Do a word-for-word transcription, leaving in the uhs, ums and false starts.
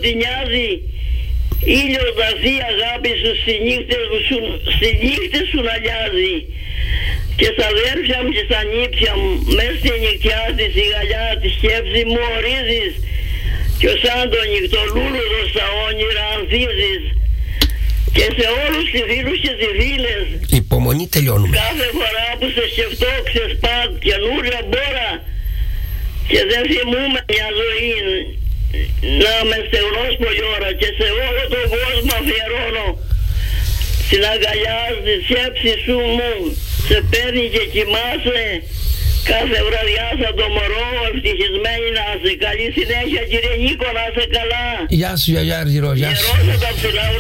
ότι νοιάζει ήλιος να δει αγάπη σου στις νύχτες σου, στις νύχτες σου να λιάζει. Και στα αδέρφια μου και στα νύψια μου, μες στη νυχτιά στη σιγαλιά τη σκέψη μου ορίζεις, και σαν το νυχτολούλουδο στα όνειρα ανθίζεις. Και σε όλους τους φίλους και τις φίλες, υπομονή, τελειώνουμε. Κάθε φορά που σε σκεφτώ ξεσπάτ καινούρια μπόρα, και δεν θυμούμαι μια ζωή να με στεγνός πολλή ώρα, και σε όλο τον κόσμο αφιερώνω στην αγκαλιά στη σκέψη σου μου. Σε παίρνει και κοιμάσαι κάθε βραδιά σαν το μωρό, ευτυχισμένη να είσαι. Καλή συνέχεια κύριε Νίκο, να είσαι καλά. Γεια σου γιαγιά Αργυρό, γεια σου. Γερόσα τα ψηλά.